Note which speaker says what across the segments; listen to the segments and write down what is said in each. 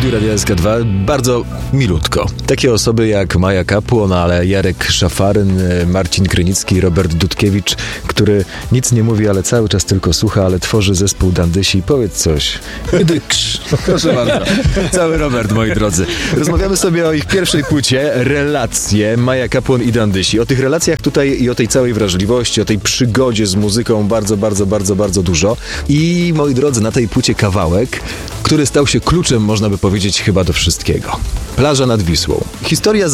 Speaker 1: Radiu SK2 bardzo milutko. Takie osoby jak Maja Kapłon, ale Jarek Szafaryn, Marcin Krynicki, Robert Dudkiewicz, który nic nie mówi, ale cały czas tylko słucha, ale tworzy zespół Dandysi. Powiedz coś. Proszę bardzo. Cały Robert, moi drodzy. Rozmawiamy sobie o ich pierwszej płycie, Relacje, Maja Kapłon i Dandysi. O tych relacjach tutaj i o tej całej wrażliwości, o tej przygodzie z muzyką bardzo dużo. I moi drodzy, na tej płycie kawałek, który stał się kluczem, można by powiedzieć, chyba do wszystkiego. Plaża nad Wisłą. Historia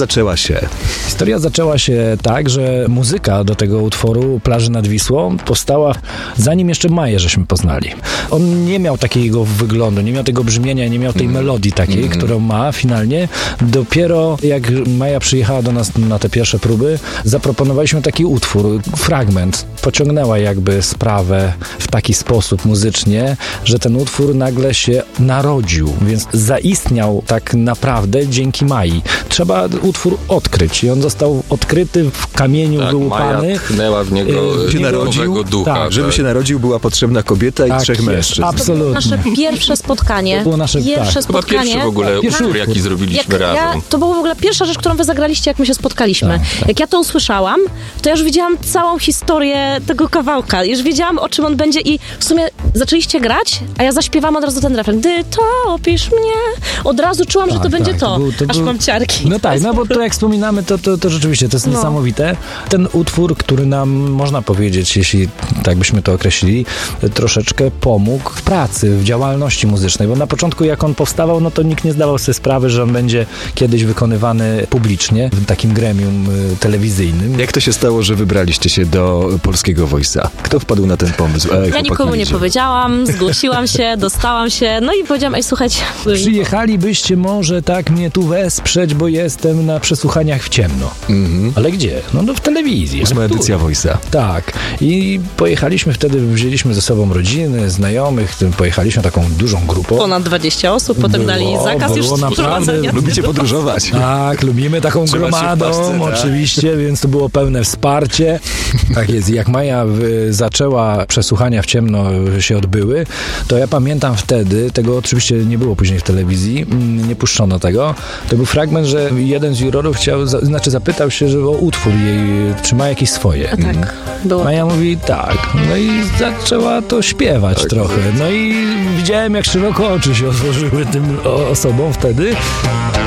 Speaker 1: zaczęła się tak, że muzyka do tego utworu Plaży nad Wisłą powstała zanim jeszcze Maję żeśmy poznali. On nie miał takiego wyglądu, nie miał tego brzmienia, nie miał tej melodii takiej, którą ma finalnie. Dopiero jak Maja przyjechała do nas na te pierwsze próby, zaproponowaliśmy taki utwór, fragment. Pociągnęła jakby sprawę w taki sposób muzycznie, że ten utwór nagle się narodził, więc zaistniał tak naprawdę dzięki Mai. Trzeba utwór odkryć i on został odkryty w kamieniu wyłupany.
Speaker 2: Maja tchnęła w niego nowego ducha.
Speaker 1: Tak, żeby się narodził, była potrzebna kobieta i trzech mężczyzn.
Speaker 3: Absolutnie.
Speaker 4: Nasze pierwsze spotkanie.
Speaker 3: To było nasze
Speaker 2: Chyba pierwszy w ogóle utwór, jaki zrobiliśmy razem.
Speaker 4: To była w ogóle pierwsza rzecz, którą wy zagraliście, jak my się spotkaliśmy. Jak ja to usłyszałam, to ja już wiedziałam całą historię tego kawałka. Już wiedziałam, o czym on będzie i w sumie zaczęliście grać, a ja zaśpiewałam od razu ten refren. Gdy topisz mnie. Od razu czułam, że to będzie to. Aż mam ciarki.
Speaker 3: No tak, no bo to jak wspominamy, to rzeczywiście to jest niesamowite. Ten utwór, który nam, można powiedzieć, jeśli tak byśmy to określili, troszeczkę pomógł w pracy, w działalności muzycznej, bo na początku jak on powstawał, no to nikt nie zdawał sobie sprawy, że on będzie kiedyś wykonywany publicznie w takim gremium telewizyjnym.
Speaker 1: Jak to się stało, że wybraliście się do Polskiego Voice'a? Kto wpadł na ten pomysł?
Speaker 4: Ja nikomu nie powiedziałam, zgłosiłam się, dostałam się, no i powiedziałam, słuchajcie.
Speaker 3: Przyjechalibyście może tak mnie tu wesprzeć, bo jestem na przesłuchaniach w ciemno. Ale gdzie? No w telewizji.
Speaker 1: 8. edycja Voice'a.
Speaker 3: Tak. I pojechaliśmy wtedy, wzięliśmy ze sobą rodziny, znajomych, pojechaliśmy taką dużą grupą.
Speaker 4: Ponad 20 osób, potem dali zakaz już prowadzenia.
Speaker 1: Lubicie podróżować.
Speaker 3: Tak, lubimy taką gromadą, oczywiście, więc to było pełne wsparcie. Tak jest. Jak Maja zaczęła, przesłuchania w ciemno się odbyły, to ja pamiętam wtedy, tego oczywiście nie było później w telewizji, nie puszczono tego. To był fragment, że jeden z jurorów zapytał się, że o utwór jej, czy ma jakieś swoje.
Speaker 4: Tak, było.
Speaker 3: Maja mówi tak. No i zaczęła to śpiewać trochę. No i widziałem, jak szeroko oczy się otworzyły tym osobom wtedy.